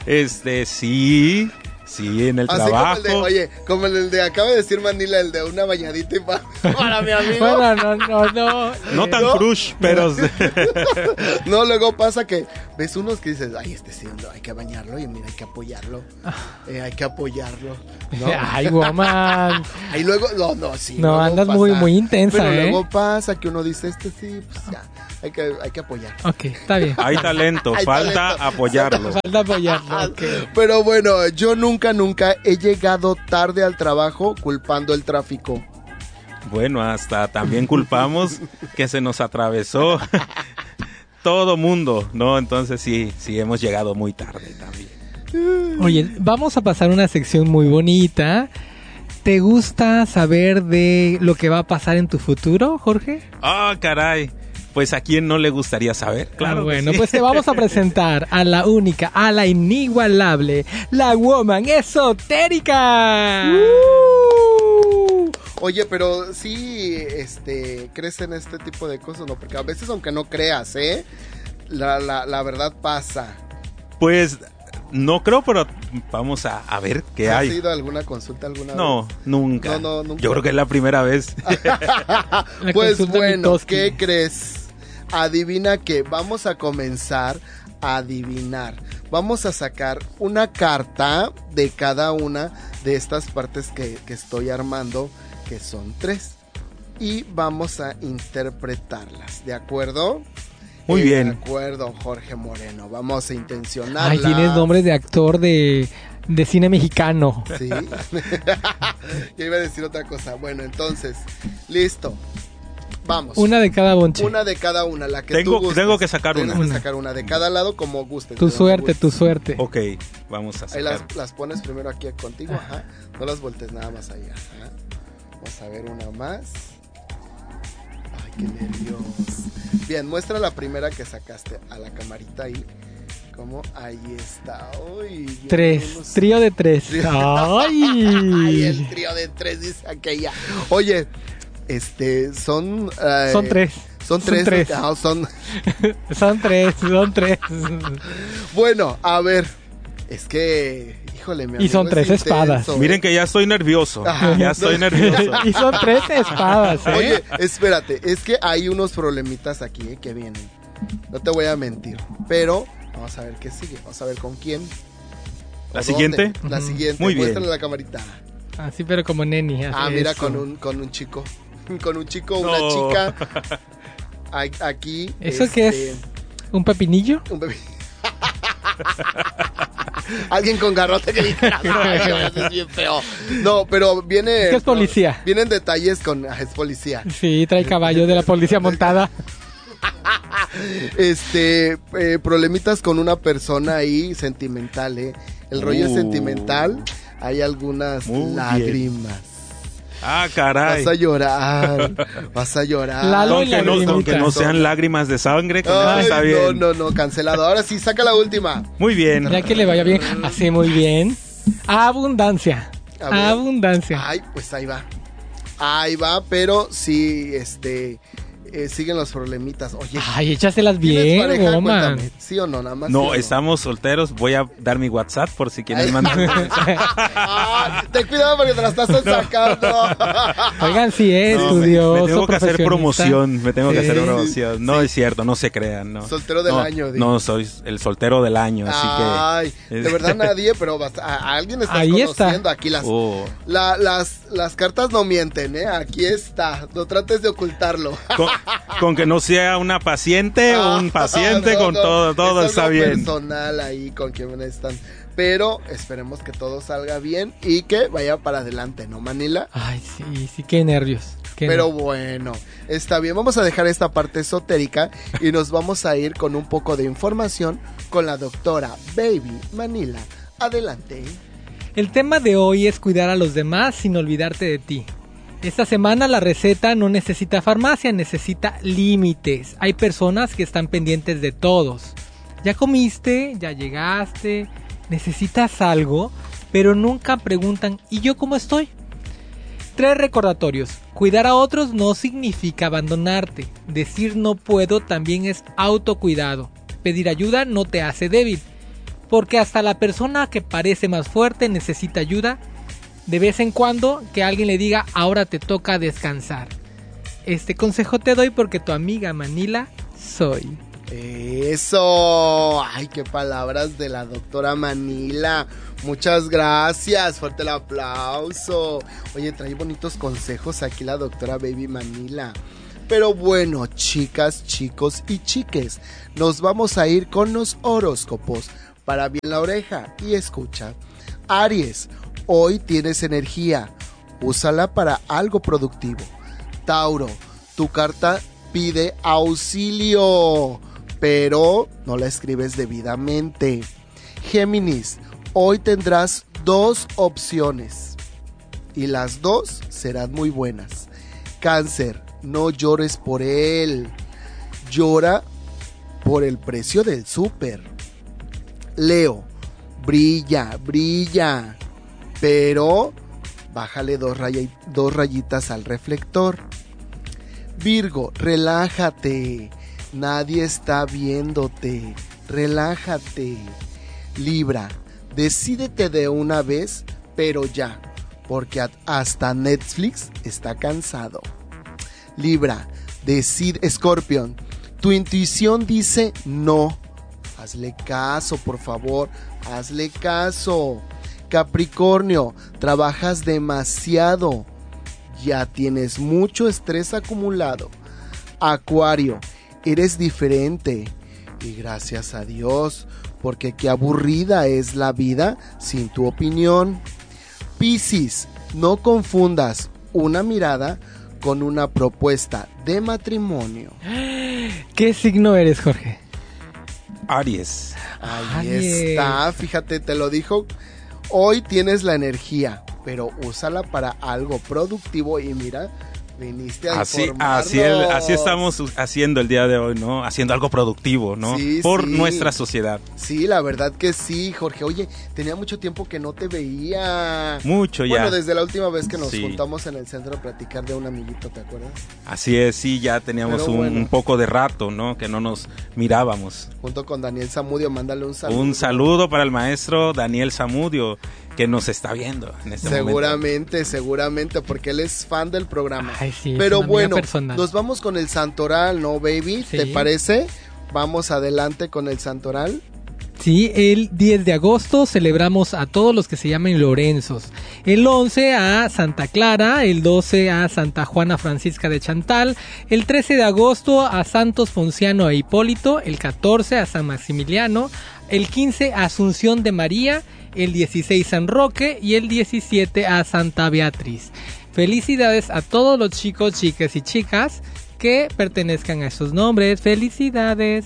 Sí, en el así trabajo. Como el de acaba de decir Manila, el de una bañadita y para mi amigo. Bueno, no. No tan crush, pero... No, luego pasa que ves unos que dices, ay, sí, no, hay que bañarlo y mira, hay que apoyarlo. Hay que apoyarlo. ¿No? Ay, woman. Y luego, sí. No, andas pasa, muy intensa, pero luego pasa que uno dice, sí, pues ya. Hay que apoyar. Ok, está bien. Hay talento, falta apoyarlo. Falta apoyarlo, okay. Pero bueno, yo nunca he llegado tarde al trabajo culpando el tráfico. Bueno, hasta también culpamos que se nos atravesó todo mundo, ¿no? Entonces sí hemos llegado muy tarde también. Oye, vamos a pasar una sección muy bonita. ¿Te gusta saber de lo que va a pasar en tu futuro, Jorge? Ah, caray. Pues a quién no le gustaría saber, claro. Bueno, sí. Pues te vamos a presentar a la única, a la inigualable, la woman esotérica. Oye, pero sí, crees en este tipo de cosas, ¿no? Porque a veces, aunque no creas, la verdad pasa. Pues no creo, pero vamos a ver qué hay. ¿Has ido a alguna consulta alguna vez? No, nunca. No, nunca. Yo creo que es la primera vez. Pues bueno, ¿qué crees? Adivina que vamos a comenzar a adivinar. Vamos a sacar una carta de cada una de estas partes que estoy armando, que son 3. Y vamos a interpretarlas, ¿de acuerdo? Muy bien. De acuerdo, Jorge Moreno. Vamos a intencionarlas. Ay, tienes nombre de actor de cine mexicano. Sí. Yo iba a decir otra cosa. Bueno, entonces, listo. Vamos. Una de cada bonche. Una de cada una, la que tú gustes. Tengo que sacar una. Tienes que sacar una de cada lado como gustes. Tu suerte. Ok, vamos a sacar. Ahí las pones primero aquí contigo, ajá. No las voltees nada más allá, ajá. Vamos a ver una más. Ay, qué nervios. Bien, muestra la primera que sacaste a la camarita ahí. ¿Cómo? Ahí está. Uy, 3, trío de 3. Ay, el trío de 3 dice aquella. Oye, son 3. Son 3. Son 3. Bueno, a ver. Es que, híjole, mi amigo. Y son 3 espadas. Miren que ya estoy nervioso. nervioso. Y son 3 espadas, Oye, espérate, es que hay unos problemitas aquí, que vienen. No te voy a mentir, pero vamos a ver qué sigue. Vamos a ver con quién. ¿La siguiente? La siguiente. Muy bien. Muéstrale la camarita. Así, pero como neni. Mira, eso. con un chico. Con un chico, una chica. Aquí. ¿Eso qué es? ¿Un pepinillo? Un pepinillo. Alguien con garrote que dijera, es bien feo. No, pero viene. Es que es policía. Vienen detalles con. Es policía. Sí, trae caballo de la policía montada. Problemitas con una persona ahí sentimental, El rollo es sentimental. Hay algunas lágrimas. Ah, caray. Vas a llorar. Aunque no sean lágrimas de sangre, está bien. No, cancelado. Ahora sí, saca la última. Muy bien. Ya que le vaya bien. Así, muy bien. Abundancia. Ay, pues ahí va, pero sí, siguen los problemitas. Oye, ay, échaselas bien, woman. ¿Sí o no? Nada más. No, estamos solteros. Voy a dar mi WhatsApp por si quieren mandar. Ten cuidado porque te la estás sacando. Oigan, sí, estudioso. Me tengo que hacer promoción. Sí. No es cierto, no se crean. No. Soltero del año. No, soy el soltero del año, así que. Ay, de verdad nadie, pero a alguien estás ahí conociendo. Está. Aquí las cartas no mienten, Aquí está. No trates de ocultarlo. Con que no sea una paciente o un paciente, todo está bien. Personal ahí con quien están. Pero esperemos que todo salga bien y que vaya para adelante, ¿no, Manila? Ay, sí, qué nervios. Bueno, está bien. Vamos a dejar esta parte esotérica y nos vamos a ir con un poco de información con la doctora Baby Manila. Adelante. El tema de hoy es cuidar a los demás sin olvidarte de ti. Esta semana la receta no necesita farmacia, necesita límites. Hay personas que están pendientes de todos. Ya comiste, ya llegaste, necesitas algo, pero nunca preguntan, ¿y yo cómo estoy? 3 recordatorios. Cuidar a otros no significa abandonarte. Decir no puedo también es autocuidado. pedir ayuda no te hace débil, porque hasta la persona que parece más fuerte necesita ayuda de vez en cuando, que alguien le diga ahora te toca descansar. Este consejo te doy porque tu amiga Manila soy. Eso, ay, qué palabras de la doctora Manila. Muchas gracias, fuerte el aplauso. Oye, trae bonitos consejos aquí la doctora Baby Manila. Pero bueno, chicas, chicos y chiques, nos vamos a ir con los horóscopos. Para bien la oreja y escucha. Aries, hoy tienes energía, úsala para algo productivo. Tauro, tu carta pide auxilio, pero no la escribes debidamente. Géminis, hoy tendrás 2 opciones y las 2 serán muy buenas. Cáncer, no llores por él, llora por el precio del súper. Leo, brilla, brilla, pero bájale 2 rayitas al reflector. Virgo, relájate, nadie está viéndote, relájate. Libra, decídete de una vez, pero ya, porque hasta Netflix está cansado. Libra, Escorpión, tu intuición dice no. Hazle caso, por favor, hazle caso. Capricornio, trabajas demasiado. Ya tienes mucho estrés acumulado. Acuario, eres diferente. Y gracias a Dios, porque qué aburrida es la vida sin tu opinión. Piscis, no confundas una mirada con una propuesta de matrimonio. ¿Qué signo eres, Jorge? Aries. Ahí está, fíjate, te lo dijo. Hoy tienes la energía, pero úsala para algo productivo y mira, viniste a informarnos. Así estamos haciendo el día de hoy, ¿no? Haciendo algo productivo, ¿no? Sí, por sí. Nuestra sociedad. Sí, la verdad que sí, Jorge. Oye, tenía mucho tiempo que no te veía. Mucho ya. Bueno, desde la última vez que nos Sí. juntamos en el centro a platicar de un amiguito, ¿te acuerdas? Así es, sí, ya teníamos un poco de rato, ¿no? Que no nos mirábamos. Junto con Daniel Zamudio, mándale un saludo. Un saludo para el maestro Daniel Zamudio, que nos está viendo en este momento. Seguramente, porque él es fan del programa. Ay, sí, pero bueno, personal. nos vamos con el santoral, ¿no, baby? Sí. ¿Te parece? Vamos adelante con el santoral. Sí, el 10 de agosto celebramos a todos los que se llaman Lorenzos. El 11 a Santa Clara, el 12 a Santa Juana Francisca de Chantal, el 13 de agosto a Santos Ponciano e Hipólito, el 14 a San Maximiliano, el 15 a Asunción de María, el 16 San Roque y el 17 a Santa Beatriz. Felicidades a todos los chicos, chicas y chicas que pertenezcan a esos nombres. Felicidades.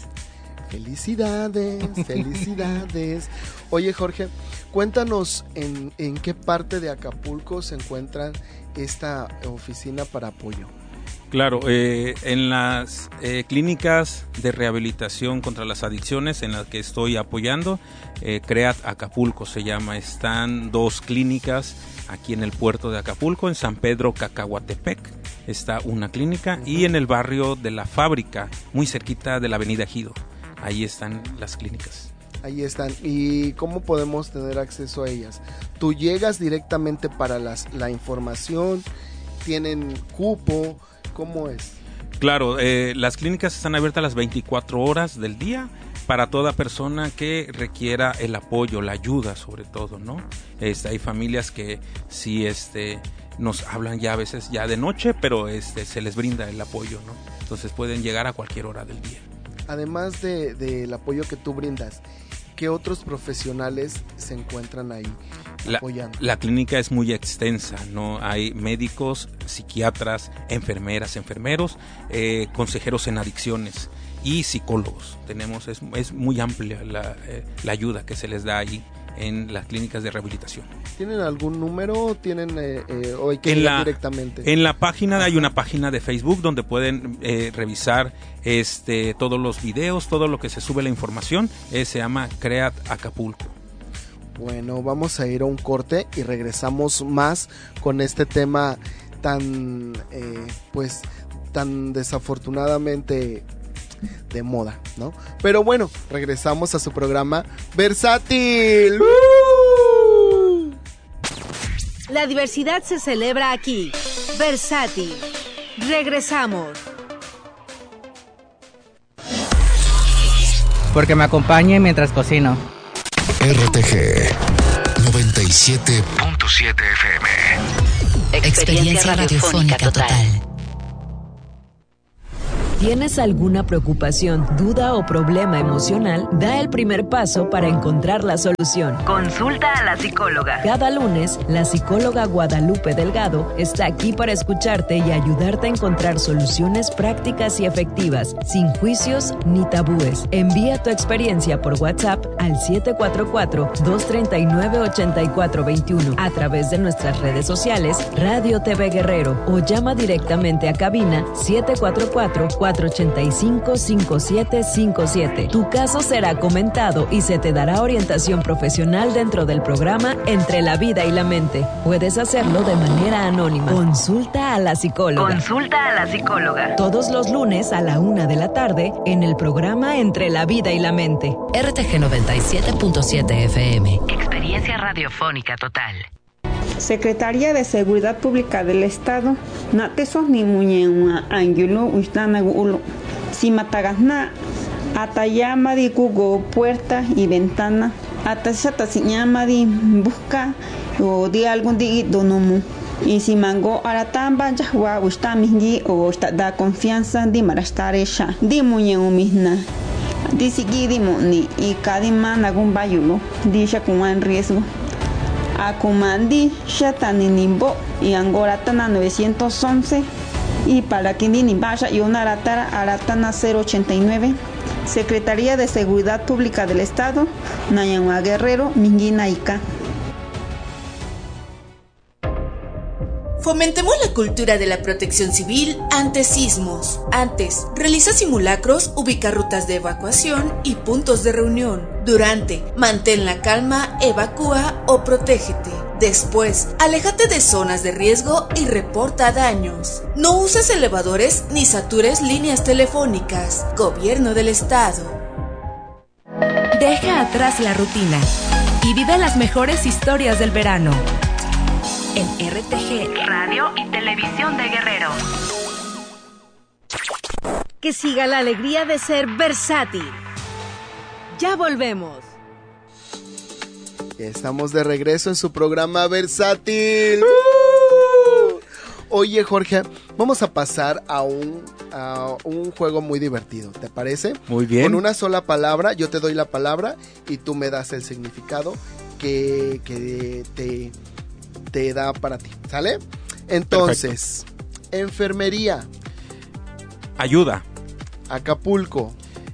Felicidades, felicidades. Oye, Jorge, cuéntanos en qué parte de Acapulco se encuentra esta oficina para apoyo. Claro, en las clínicas de rehabilitación contra las adicciones en las que estoy apoyando, CREAT Acapulco se llama. Están 2 clínicas aquí en el puerto de Acapulco, en San Pedro Cacahuatepec está una clínica, y en el barrio de La Fábrica, muy cerquita de la avenida Ejido. Ahí están las clínicas. Ahí están. ¿Y cómo podemos tener acceso a ellas? ¿Tú llegas directamente para la información? ¿Tienen cupo? ¿Cómo es? Claro, las clínicas están abiertas las 24 horas del día para toda persona que requiera el apoyo, la ayuda sobre todo, ¿no? Hay familias que sí nos hablan ya a veces ya de noche, pero se les brinda el apoyo, ¿no? Entonces pueden llegar a cualquier hora del día. Además del apoyo que tú brindas, ¿qué otros profesionales se encuentran ahí apoyando? La clínica es muy extensa, ¿no? Hay médicos, psiquiatras, enfermeras, enfermeros, consejeros en adicciones y psicólogos. Es muy amplia la ayuda que se les da ahí en las clínicas de rehabilitación. ¿Tienen algún número? ¿Tienen o hay que ir directamente? En la página hay una página de Facebook donde pueden revisar todos los videos, todo lo que se sube la información. Se llama CREAT Acapulco. Bueno, vamos a ir a un corte y regresamos más con este tema tan desafortunadamente de moda, ¿no? Pero bueno, regresamos a su programa Versátil. La diversidad se celebra aquí. Versátil. Regresamos. Porque me acompañe mientras cocino. RTG 97.7 FM. Experiencia radiofónica total. ¿Tienes alguna preocupación, duda o problema emocional? Da el primer paso para encontrar la solución. Consulta a la psicóloga. Cada lunes, la psicóloga Guadalupe Delgado está aquí para escucharte y ayudarte a encontrar soluciones prácticas y efectivas, sin juicios ni tabúes. Envía tu experiencia por WhatsApp al 744-239-8421 a través de nuestras redes sociales, Radio TV Guerrero, o llama directamente a cabina 744-485-5757. Tu caso será comentado y se te dará orientación profesional dentro del programa Entre la Vida y la Mente. Puedes hacerlo de manera anónima. Consulta a la psicóloga. Consulta a la psicóloga. Todos los lunes a la 1:00 p.m. en el programa Entre la Vida y la Mente. RTG 97.7 FM. Experiencia radiofónica total. Secretaría de Seguridad Pública del Estado, Natesos ni Muñewa Angulo Ustana Gulo, Simatagasna, Atayama di Cugo, puerta y ventana, Atashata Siñama di busca o di algún di donomu. Y si mango aratamba yahua ustamingi o da confianza di marashtaresha, di Muñewa misna. Di sigi di moni y kadima nagun bayulo, di shakuan riesgo. Acumandi Shataninimbo y Angoratana 911 y Palaquindini Baya y una Aratana 089. Secretaría de Seguridad Pública del Estado, Nayanwa Guerrero, Minguina Ica. Fomentemos la cultura de la protección civil ante sismos. Antes, realiza simulacros, ubica rutas de evacuación y puntos de reunión. Durante, mantén la calma, evacúa o protégete. Después, aléjate de zonas de riesgo y reporta daños. No uses elevadores ni satures líneas telefónicas. Gobierno del Estado. Deja atrás la rutina y vive las mejores historias del verano. En RTG, Radio y Televisión de Guerrero. Que siga la alegría de ser versátil. Ya volvemos. Ya estamos de regreso en su programa Versátil. Oye, Jorge, vamos a pasar a un juego muy divertido, ¿te parece? Muy bien. Con una sola palabra, yo te doy la palabra y tú me das el significado que te da para ti, ¿sale? Entonces, perfecto. Enfermería. Ayuda. Acapulco.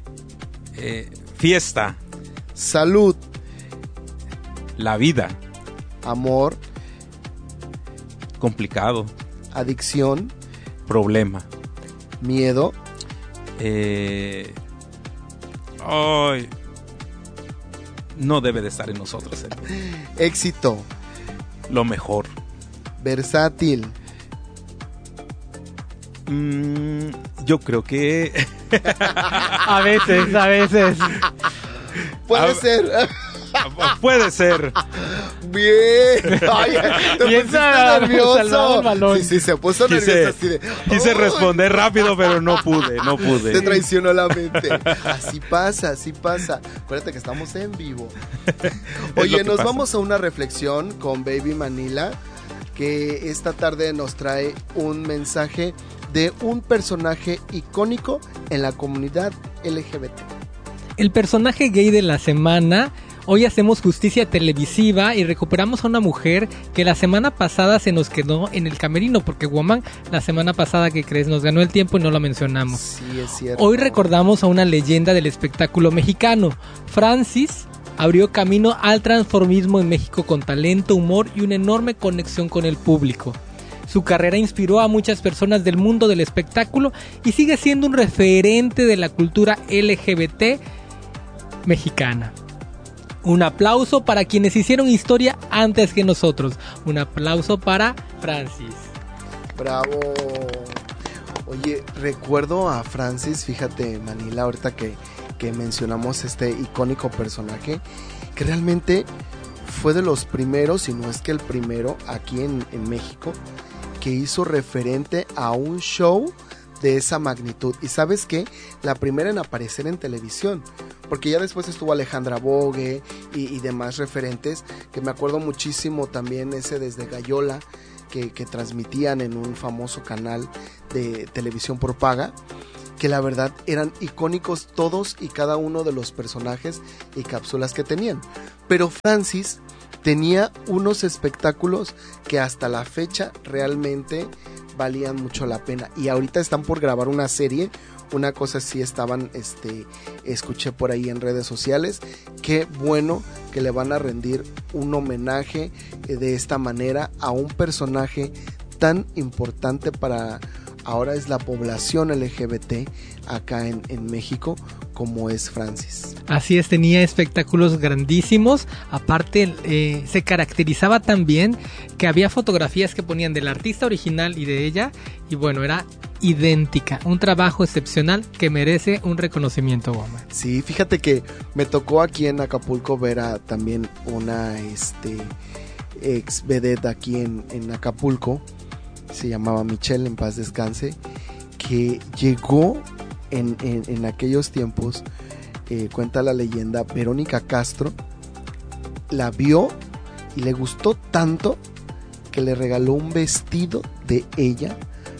Fiesta. Salud. La vida. Amor. Complicado. Adicción. Problema. Miedo. No debe de estar en nosotros. Éxito. Lo mejor. Versátil. Yo creo que a veces puede ser. Puede ser. Bien. Ay, te pusiste nervioso. Sí, se puso nervioso así de. Quise responder rápido, pero no pude. Te traicionó la mente. Así pasa. Acuérdate que estamos en vivo. Oye, nos vamos a una reflexión con Baby Manila, que esta tarde nos trae un mensaje de un personaje icónico en la comunidad LGBT. El personaje gay de la semana. Hoy hacemos justicia televisiva y recuperamos a una mujer que la semana pasada se nos quedó en el camerino, porque Woman la semana pasada, ¿qué crees? Nos ganó el tiempo y no la mencionamos. Sí, es cierto. Hoy recordamos a una leyenda del espectáculo mexicano. Francis abrió camino al transformismo en México con talento, humor y una enorme conexión con el público. Su carrera inspiró a muchas personas del mundo del espectáculo y sigue siendo un referente de la cultura LGBT mexicana. Un aplauso para quienes hicieron historia antes que nosotros. Un aplauso para Francis. Bravo. Oye, recuerdo a Francis, fíjate, Manila, ahorita que mencionamos este icónico personaje, que realmente fue de los primeros, si no es que el primero, aquí en México, que hizo referente a un show de esa magnitud. Y ¿sabes qué? La primera en aparecer en televisión, porque ya después estuvo Alejandra Bogue y demás referentes, que me acuerdo muchísimo también ese desde Gallola, que transmitían en un famoso canal de televisión por paga, que la verdad eran icónicos todos y cada uno de los personajes y cápsulas que tenían. Pero Francis tenía unos espectáculos que hasta la fecha realmente valían mucho la pena, y ahorita están por grabar una serie. Una cosa sí estaban, escuché por ahí en redes sociales, qué bueno que le van a rendir un homenaje de esta manera a un personaje tan importante para ahora es la población LGBT acá en México, como es Francis. Así es, tenía espectáculos grandísimos. Aparte, se caracterizaba también que había fotografías que ponían del artista original y de ella, y bueno, era idéntica. Un trabajo excepcional que merece un reconocimiento, Woman. Sí, fíjate que me tocó aquí en Acapulco ver a también una ex vedette aquí en Acapulco, se llamaba Michelle, en paz descanse, que llegó en aquellos tiempos, cuenta la leyenda, Verónica Castro la vio y le gustó tanto que le regaló un vestido de ella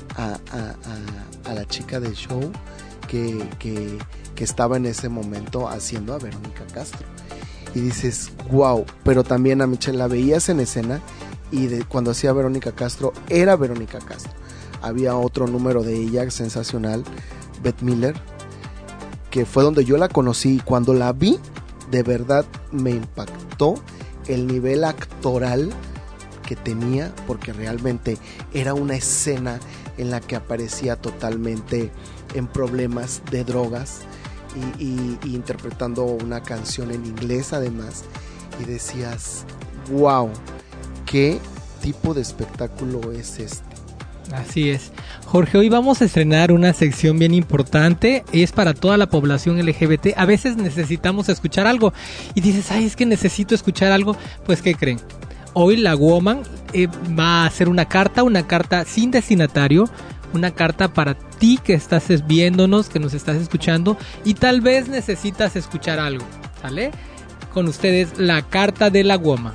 a la chica del show que estaba en ese momento haciendo a Verónica Castro. Y dices, wow, pero también a Michelle la veías en escena y cuando hacía Verónica Castro, era Verónica Castro. Había otro número de ella sensacional, Beth Miller, que fue donde yo la conocí, y cuando la vi, de verdad me impactó el nivel actoral que tenía, porque realmente era una escena en la que aparecía totalmente en problemas de drogas y interpretando una canción en inglés además, y decías, wow, ¿qué tipo de espectáculo es este? Así es. Jorge, hoy vamos a estrenar una sección bien importante, es para toda la población LGBT. A veces necesitamos escuchar algo y dices, ay, es que necesito escuchar algo. Pues, ¿qué creen? Hoy la Woman va a hacer una carta sin destinatario, una carta para ti que estás viéndonos, que nos estás escuchando y tal vez necesitas escuchar algo, ¿sale? Con ustedes la carta de la Woman.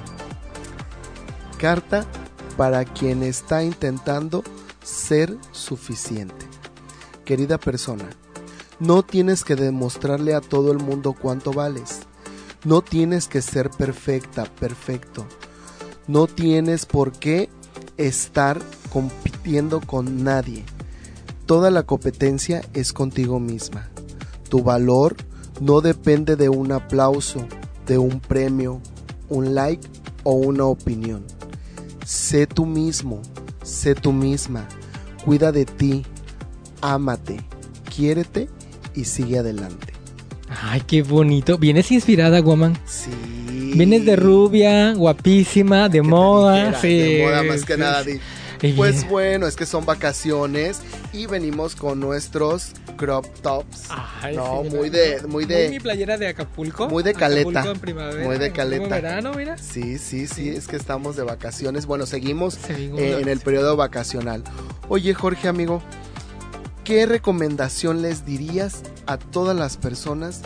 Carta para quien está intentando ser suficiente. Querida persona, no tienes que demostrarle a todo el mundo cuánto vales. No tienes que ser perfecta, perfecto. No tienes por qué estar compitiendo con nadie. Toda la competencia es contigo misma. Tu valor no depende de un aplauso, de un premio, un like o una opinión. Sé tú mismo, sé tú misma, cuida de ti, ámate, quiérete y sigue adelante. Ay, qué bonito. ¿Vienes inspirada, Woman? Sí. Vienes de rubia, guapísima, de moda. Sí, de moda más que nada. Pues bueno, es que son vacaciones y venimos con nuestros crop tops. Ay, no, sí, muy de mi playera de Acapulco. Muy de caleta. Acapulco en primavera. Muy de caleta. En verano, mira. Sí, es que estamos de vacaciones. Bueno, seguimos en el periodo vacacional. Oye, Jorge, amigo, ¿qué recomendación les dirías a todas las personas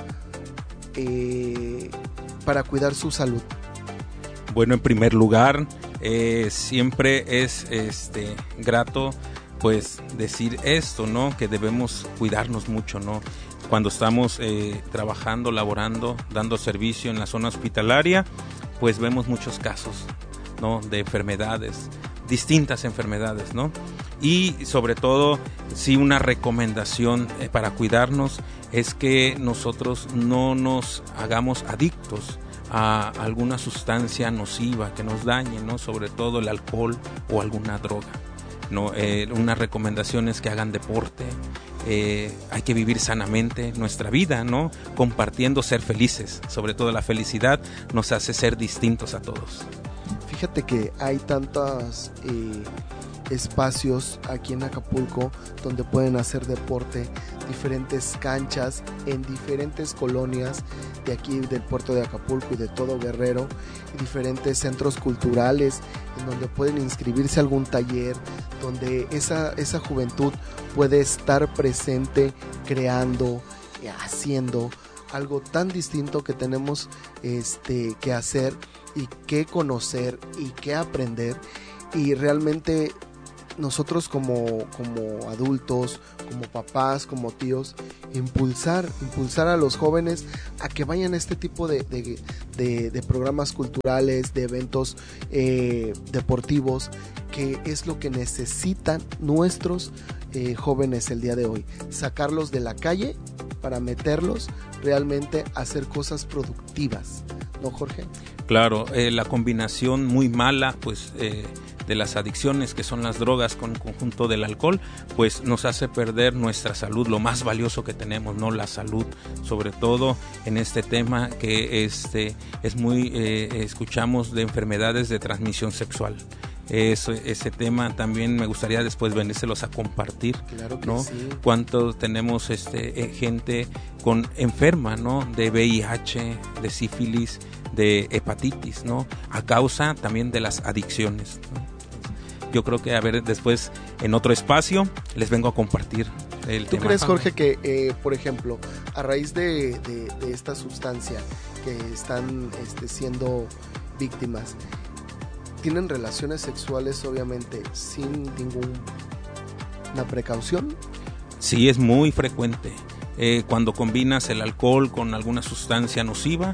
para cuidar su salud? Bueno, en primer lugar, siempre es grato pues decir esto, ¿no? Que debemos cuidarnos mucho, ¿no? Cuando estamos trabajando, laborando, dando servicio en la zona hospitalaria, pues vemos muchos casos, ¿no? De enfermedades, distintas enfermedades, ¿no? Y sobre todo, sí, una recomendación para cuidarnos es que nosotros no nos hagamos adictos a alguna sustancia nociva que nos dañe, ¿no? Sobre todo el alcohol o alguna droga, ¿no? Una recomendación es que hagan deporte, hay que vivir sanamente nuestra vida, ¿no? Compartiendo, ser felices, sobre todo la felicidad nos hace ser distintos a todos. Fíjate que hay tantas espacios aquí en Acapulco donde pueden hacer deporte, diferentes canchas en diferentes colonias de aquí del puerto de Acapulco y de todo Guerrero, y diferentes centros culturales en donde pueden inscribirse a algún taller, donde esa juventud puede estar presente creando, haciendo algo tan distinto que tenemos que hacer y que conocer y que aprender. Y realmente nosotros como adultos, como papás, como tíos, impulsar a los jóvenes a que vayan a este tipo de programas culturales, de eventos deportivos, que es lo que necesitan nuestros jóvenes el día de hoy. Sacarlos de la calle para meterlos realmente a hacer cosas productivas, ¿no, Jorge? Claro, la combinación muy mala, pues, de las adicciones, que son las drogas con conjunto del alcohol, pues nos hace perder nuestra salud, lo más valioso que tenemos, ¿no? La salud, sobre todo en este tema que es muy, escuchamos de enfermedades de transmisión sexual. Ese tema también me gustaría después venírselos a compartir, claro que ¿no? Sí. Cuánto tenemos gente con enferma, ¿no? De VIH, de sífilis, de hepatitis, ¿no? A causa también de las adicciones, ¿no? Yo creo que, a ver, después en otro espacio les vengo a compartir el tema. ¿Tú crees, Jorge, que, por ejemplo, a raíz de esta sustancia que están siendo víctimas, tienen relaciones sexuales obviamente sin ninguna precaución? Sí, es muy frecuente. Cuando combinas el alcohol con alguna sustancia nociva,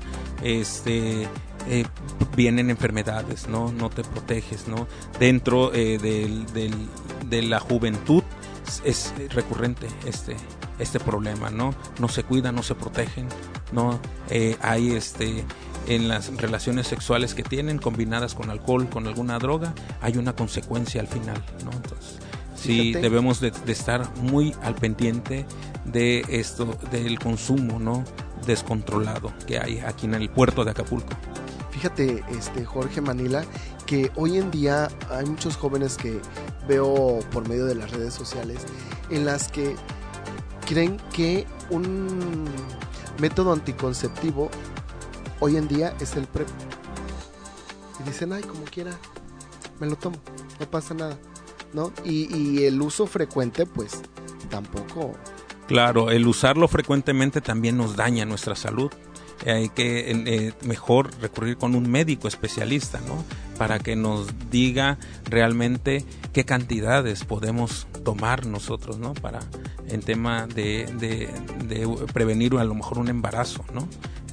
vienen enfermedades, ¿no? No te proteges, ¿no? Dentro de la juventud es recurrente este problema, ¿no? No se cuidan, no se protegen, ¿no? Hay en las relaciones sexuales que tienen combinadas con alcohol, con alguna droga, hay una consecuencia al final, ¿no? Entonces, sí, debemos de estar muy al pendiente de esto, del consumo, ¿no? Descontrolado que hay aquí en el puerto de Acapulco. Fíjate, Jorge, Manila, que hoy en día hay muchos jóvenes que veo por medio de las redes sociales en las que creen que un método anticonceptivo hoy en día es el PrEP. Y dicen, ay, como quiera, me lo tomo, no pasa nada, ¿no? Y el uso frecuente, pues, tampoco. Claro, el usarlo frecuentemente también nos daña nuestra salud. Hay que mejor recurrir con un médico especialista, ¿no? Para que nos diga realmente qué cantidades podemos tomar nosotros, ¿no? Para en tema de prevenir a lo mejor un embarazo, ¿no?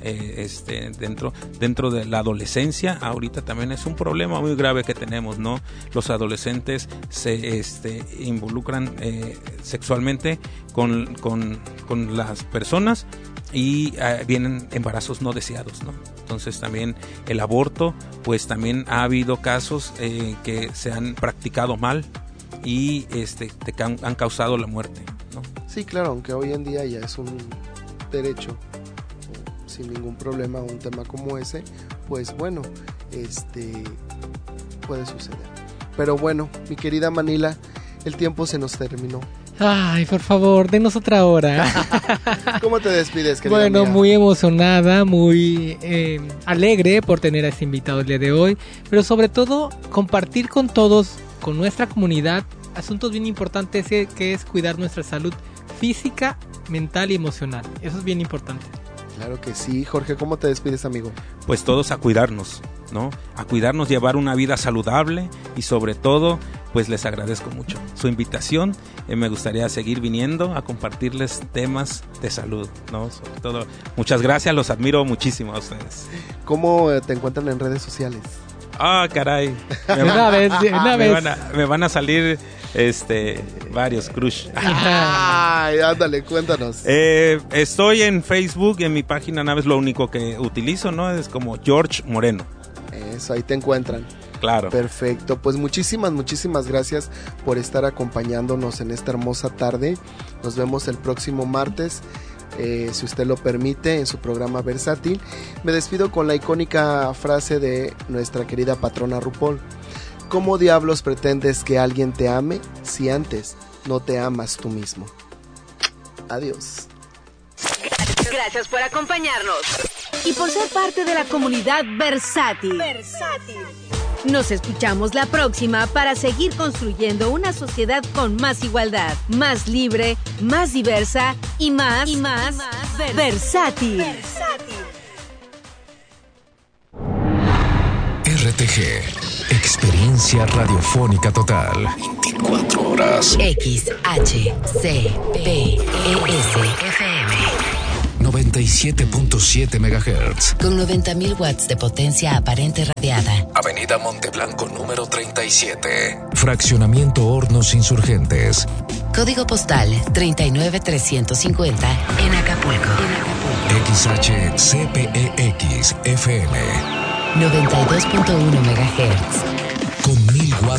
Dentro de la adolescencia ahorita también es un problema muy grave que tenemos, ¿no? Los adolescentes se involucran sexualmente con las personas y vienen embarazos no deseados, ¿no? Entonces también el aborto, pues también ha habido casos que se han practicado mal y han causado la muerte, ¿no? Sí, claro, aunque hoy en día ya es un derecho sin ningún problema un tema como ese, pues bueno, puede suceder. Pero bueno, mi querida Manila, el tiempo se nos terminó. Ay, por favor, denos otra hora. ¿Cómo te despides, querida Bueno, amiga? muy emocionada, muy alegre por tener a este invitado el día de hoy, pero sobre todo compartir con todos, con nuestra comunidad, asuntos bien importantes que es cuidar nuestra salud física, mental y emocional. Eso es bien importante. Claro que sí. Jorge, ¿cómo te despides, amigo? Pues todos a cuidarnos, ¿no? A cuidarnos, llevar una vida saludable y sobre todo, pues les agradezco mucho su invitación. Me gustaría seguir viniendo a compartirles temas de salud, ¿no? Sobre todo, muchas gracias, los admiro muchísimo a ustedes. ¿Cómo te encuentran en redes sociales? Ah, caray. Me van a salir varios crush. Ay, ándale, cuéntanos. Estoy en Facebook, en mi página Naves, lo único que utilizo, ¿no? Es como George Moreno. Eso, ahí te encuentran. Claro. Perfecto, pues muchísimas gracias por estar acompañándonos en esta hermosa tarde. Nos vemos el próximo martes, si usted lo permite, en su programa Versátil. Me despido con la icónica frase de nuestra querida patrona RuPaul: ¿Cómo diablos pretendes que alguien te ame si antes no te amas tú mismo? Adiós. Gracias por acompañarnos y por ser parte de la comunidad versátil. Nos escuchamos la próxima para seguir construyendo una sociedad con más igualdad, más libre, más diversa y más versátil. RTG, experiencia radiofónica total. 24 horas. XHCPES-FM 97.7 MHz. con 90.000 watts de potencia aparente radiada. Avenida Monteblanco número 37. Fraccionamiento Hornos Insurgentes. Código postal 39350 en Acapulco. XHCPEX FM 92.1 MHz.